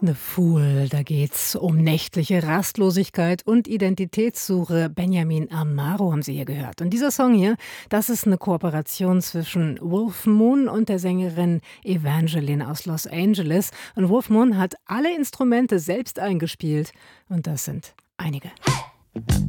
'Ne Fool, da geht's um nächtliche Rastlosigkeit und Identitätssuche. Benjamin Amaro haben Sie hier gehört. Und dieser Song hier, das ist eine Kooperation zwischen Wolf Moon und der Sängerin Evangeline aus Los Angeles. Und Wolf Moon hat alle Instrumente selbst eingespielt. Und das sind einige.